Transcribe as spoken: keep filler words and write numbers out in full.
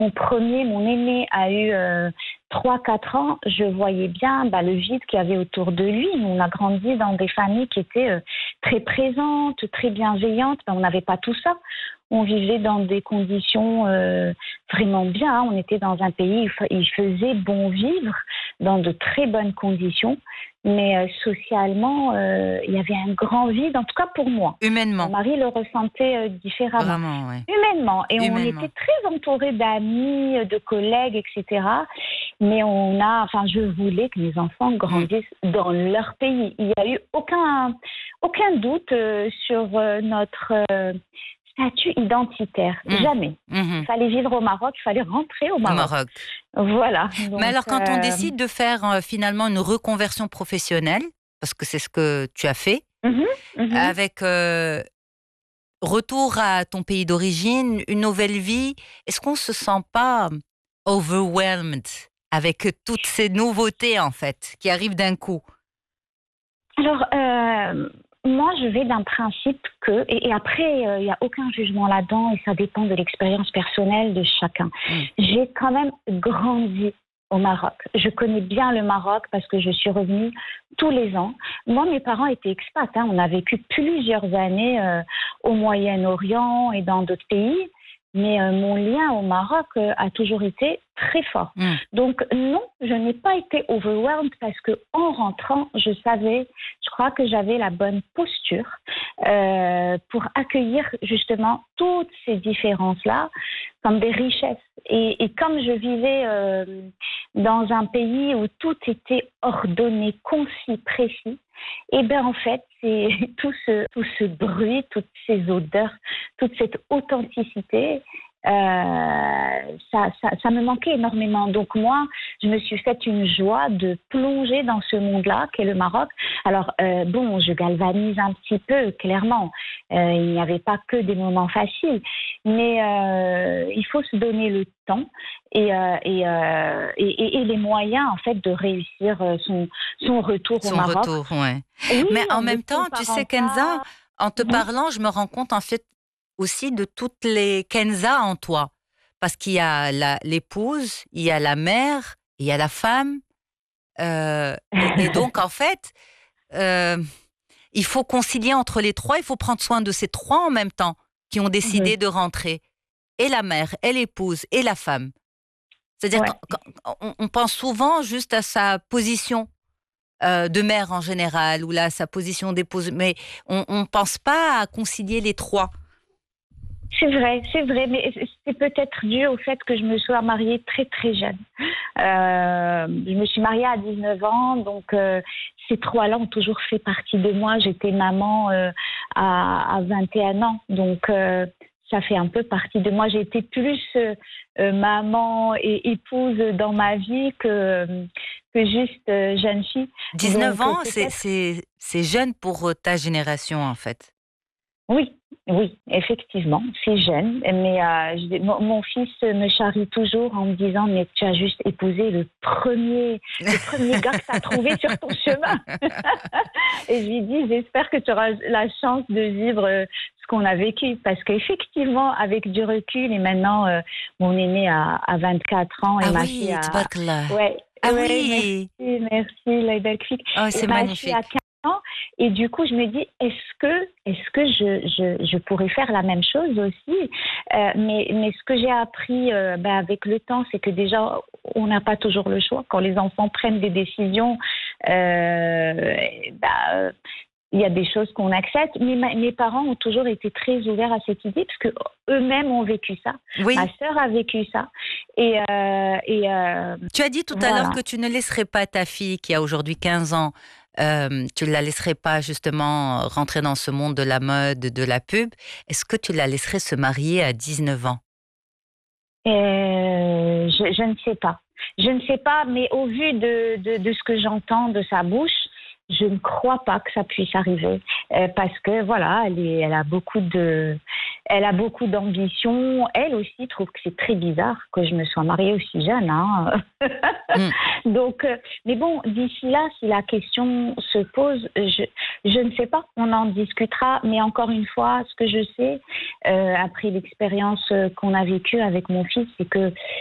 mon premier, mon aîné a eu euh, trois quatre ans, je voyais bien bah, le vide qu'il y avait autour de lui. On a grandi dans des familles qui étaient euh, très présentes, très bienveillantes. Ben, on n'avait pas tout ça. On vivait dans des conditions euh, vraiment bien. Hein. On était dans un pays où il faisait bon vivre, dans de très bonnes conditions. Mais euh, socialement, euh, il y avait un grand vide, en tout cas pour moi. Humainement. Mon mari le ressentait euh, différemment. Vraiment, ouais. Humainement. Et Humainement. on était très entourés d'amis, de collègues, et cetera. Mais on a, enfin, je voulais que mes enfants grandissent mmh. dans leur pays. Il n'y a eu aucun, aucun doute euh, sur euh, notre... Euh, statut identitaire, mmh. jamais. Mmh. Il fallait vivre au Maroc, il fallait rentrer au Maroc. Au Maroc. Voilà. Donc, mais alors, quand euh... on décide de faire euh, finalement une reconversion professionnelle, parce que c'est ce que tu as fait, mmh. Mmh. avec euh, retour à ton pays d'origine, une nouvelle vie, est-ce qu'on ne se sent pas overwhelmed avec toutes ces nouveautés, en fait, qui arrivent d'un coup? Alors, euh... moi, je vais d'un principe que, et, et après, il euh, n'y a aucun jugement là-dedans et ça dépend de l'expérience personnelle de chacun. Mmh. J'ai quand même grandi au Maroc. Je connais bien le Maroc parce que je suis revenue tous les ans. Moi, mes parents étaient expats. Hein. On a vécu plusieurs années euh, au Moyen-Orient et dans d'autres pays. Mais euh, mon lien au Maroc euh, a toujours été très fort. Mmh. Donc non, je n'ai pas été overwhelmed parce que en rentrant, je savais, je crois que j'avais la bonne posture euh, pour accueillir justement toutes ces différences-là comme des richesses. Et, et comme je vivais euh, dans un pays où tout était ordonné, concis, précis, et bien en fait, c'est tout ce, tout ce bruit, toutes ces odeurs, toute cette authenticité, euh, ça, ça, ça me manquait énormément. Donc moi, je me suis fait une joie de plonger dans ce monde-là, qu'est le Maroc. Alors euh, bon, je galvanise un petit peu, clairement. Euh, il n'y avait pas que des moments faciles, mais euh, il faut se donner le temps et, euh, et, euh, et, et les moyens en fait de réussir son, son retour son au Maroc. Son retour, ouais. Oui, mais en même temps, tu sais, Kenza, en te mmh. parlant, je me rends compte en fait aussi de toutes les Kenza en toi. Parce qu'il y a la, l'épouse, il y a la mère, il y a la femme. Euh, et, et donc, en fait, euh, il faut concilier entre les trois, il faut prendre soin de ces trois en même temps qui ont décidé mmh. de rentrer. Et la mère, et l'épouse, et la femme. C'est-à-dire ouais. qu'on on pense souvent juste à sa position euh, de mère en général, ou là, sa position d'épouse, mais on ne pense pas à concilier les trois. C'est vrai, c'est vrai, mais c'est peut-être dû au fait que je me sois mariée très très jeune. Euh, je me suis mariée à dix-neuf ans, donc euh, ces trois-là ont toujours fait partie de moi. J'étais maman euh, à, à vingt et un ans, donc euh, ça fait un peu partie de moi. J'ai été plus euh, maman et épouse dans ma vie que, que juste euh, jeune fille. dix-neuf donc, ans, c'est, c'est, c'est jeune pour ta génération en fait. Oui, oui, effectivement, c'est jeune. Mais euh, je, mon, mon fils me charrie toujours en me disant « Mais tu as juste épousé le premier, le premier gars que tu as trouvé sur ton chemin. » Et je lui dis « J'espère que tu auras la chance de vivre euh, ce qu'on a vécu. » Parce qu'effectivement, avec du recul, et maintenant, euh, mon aîné a, a vingt-quatre ans et ah ma oui, fille a... Ouais, ah ouais, oui, merci, merci, la belle fille. Oh, c'est magnifique. Et du coup, je me dis, est-ce que, est-ce que je, je, je pourrais faire la même chose aussi euh, mais, mais ce que j'ai appris euh, bah, avec le temps, c'est que déjà, on n'a pas toujours le choix. Quand les enfants prennent des décisions, euh, bah, il y a des choses qu'on accepte. Mais ma, mes parents ont toujours été très ouverts à cette idée parce que eux-mêmes ont vécu ça. Oui. Ma sœur a vécu ça. Et, euh, et euh, tu as dit tout voilà. à l'heure que tu ne laisserais pas ta fille qui a aujourd'hui quinze ans. Euh, tu ne la laisserais pas justement rentrer dans ce monde de la mode, de la pub. Est-ce que tu la laisserais se marier à dix-neuf ans? euh, je, je ne sais pas. Je ne sais pas, mais au vu de, de, de ce que j'entends de sa bouche, je ne crois pas que ça puisse arriver. Euh, parce que voilà, elle, est, elle a beaucoup de... Elle a beaucoup d'ambition. Elle aussi trouve que c'est très bizarre que je me sois mariée aussi jeune. Hein. Mm. Donc, euh, mais bon, d'ici là, si la question se pose, je, je ne sais pas, on en discutera. Mais encore une fois, ce que je sais, euh, après l'expérience qu'on a vécue avec mon fils, c'est que